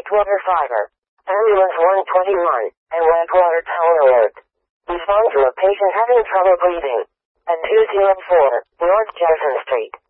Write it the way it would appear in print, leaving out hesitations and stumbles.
water fire. Ambulance 121, and lamp water tower alert. Respond to a patient having trouble breathing. At 204, North Jefferson Street.